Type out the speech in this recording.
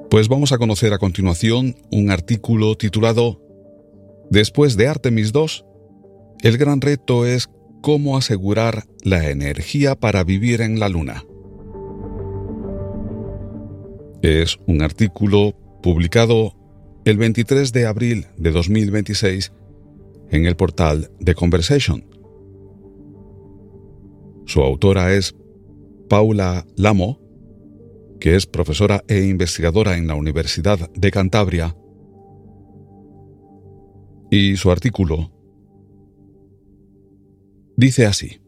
Pues vamos a conocer a continuación un artículo titulado Después de Artemis II, el gran reto es cómo asegurar la energía para vivir en la Luna. Es un artículo publicado el 23 de abril de 2026 en el portal The Conversation. Su autora es Paula Lamo, que es profesora e investigadora en la Universidad de Cantabria, y su artículo dice así: